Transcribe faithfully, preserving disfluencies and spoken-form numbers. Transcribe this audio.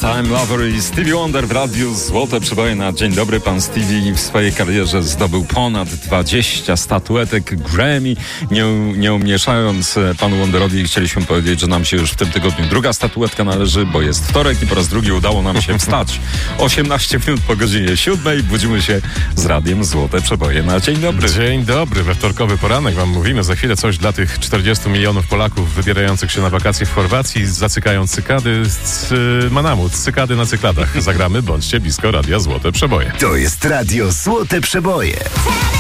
Time Lover i Stevie Wonder w radiu Złote Przeboje na dzień dobry. Pan Stevie w swojej karierze zdobył ponad dwadzieścia statuetek Grammy. Nie, nie umniejszając panu Wonderowi, chcieliśmy powiedzieć, że nam się już w tym tygodniu druga statuetka należy, bo jest wtorek i po raz drugi udało nam się wstać. osiemnaście minut po godzinie siódmej budzimy się z radiem Złote Przeboje na dzień dobry. Dzień dobry, we wtorkowy poranek wam mówimy. Za chwilę coś dla tych czterdziestu milionów Polaków wybierających się na wakacje w Chorwacji. Zacykają cykady z y, Manamut, cykady na cykladach. Zagramy, bądźcie blisko radia Złote Przeboje. To jest radio Złote Przeboje.